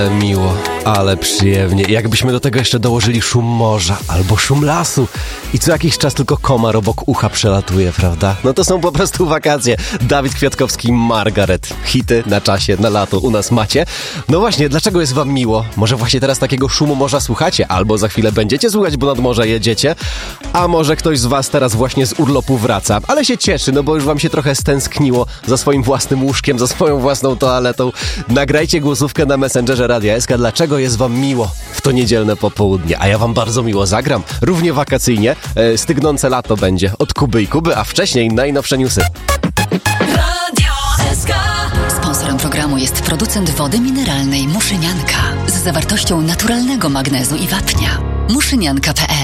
Miło, ale przyjemnie. Jakbyśmy do tego jeszcze dołożyli szum morza albo szum lasu i co jakiś czas tylko komar obok ucha przelatuje, prawda? No to są po prostu wakacje. Dawid Kwiatkowski, Margaret. Hity na czasie, na lato u nas macie. No właśnie, dlaczego jest wam miło? Może właśnie teraz takiego szumu morza słuchacie, albo za chwilę będziecie słuchać, bo nad morze jedziecie, a może ktoś z was teraz właśnie z urlopu wraca, ale się cieszy, no bo już wam się trochę stęskniło za swoim własnym łóżkiem, za swoją własną toaletą. Nagrajcie głosówkę na Messengerze Radia SK, dlaczego jest wam miło w to niedzielne popołudnie, a ja wam bardzo miło zagram, równie wakacyjnie, stygnące lato będzie od Kuby i Kuby, a wcześniej najnowsze newsy. Radio SK. Sponsorem programu jest producent wody mineralnej Muszynianka z zawartością naturalnego magnezu i wapnia. Muszynianka.pl